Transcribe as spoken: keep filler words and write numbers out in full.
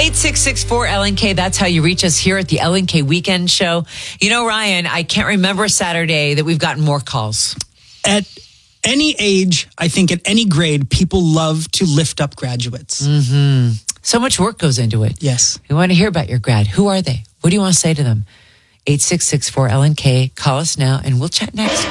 eight six six four L N K. That's how you reach us here at the L N K Weekend Show. You know, Ryan, I can't remember a Saturday that we've gotten more calls. At any age, I think at any grade, people love to lift up graduates. Mm-hmm. So much work goes into it. Yes. We want to hear about your grad. Who are they? What do you want to say to them? eight six six four L N K. Call us now and we'll chat next.